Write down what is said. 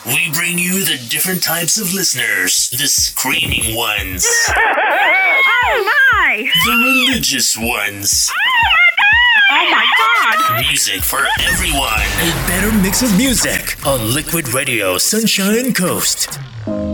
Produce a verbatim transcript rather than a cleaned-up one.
we bring you the different types of listeners. The screaming ones. Oh my! The religious ones. Oh my god! Music for everyone. A better mix of music on Liquid Radio Sunshine Coast.